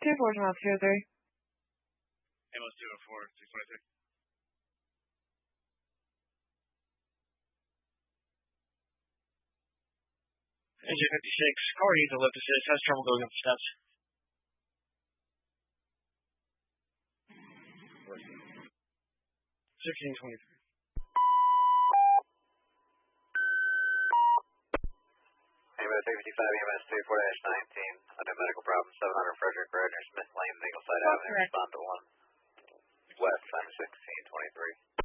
204-203. MS 204, 623. NJ56, car needs a lift assist, has trouble going up the steps. 1623. AMS 355, EMS 24-19, under medical problem, 700 Frederick Road, near Smith Lane, Ingleside Avenue, respond to 1 West, time 1623.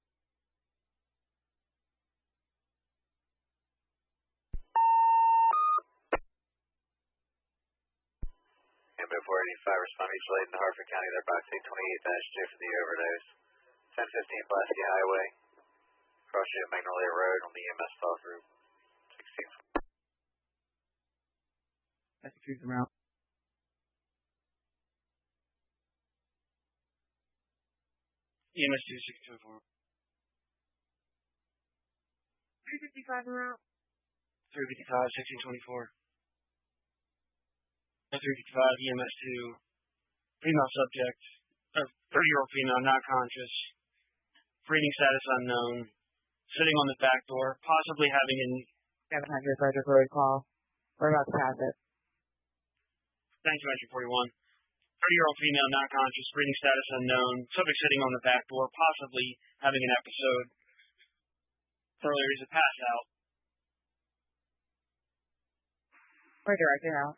AMS 485, respond each late in Harford County, their box 828-2 for the overdose. 1015 Pulaski Highway, cross street Magnolia Road on the EMS call through 16. That's choose the route. EMS 2624. 355 route. 355, 1624. 355, EMS 2, female subject, 30-year-old female, not conscious, breathing status unknown, sitting on the back door, possibly having an 700 Frederick Road call. We're about to pass it. Thank you, Entry 41. 30-year-old female, not conscious, breathing status unknown, subject sitting on the back door, possibly having an episode. Earlier, he's passed out. We're directed out.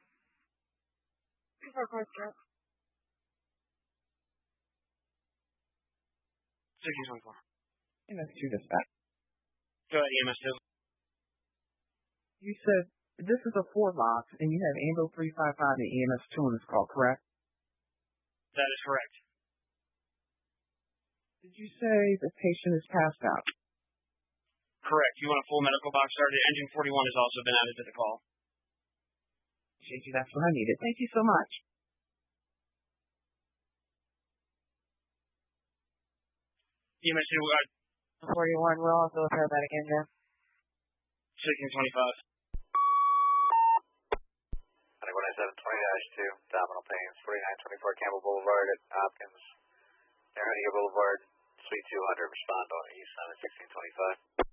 1624. EMS 2 dispatch. Go ahead, EMS 2. You said this is a 4-box, and you have Ambo 355 and EMS 2 on this call, correct? That is correct. Did you say the patient is passed out? Correct. You want a full medical box started? Engine 41 has also been added to the call. JG, that's what I needed. Thank you so much. EMS 2, 41, we'll also repair that again, Jeff. 1625. 21-720-2, abdominal pains, 4924 Campbell Boulevard at Hopkins, near Honeyhill Boulevard, Suite 200, respond on East Summit 1625.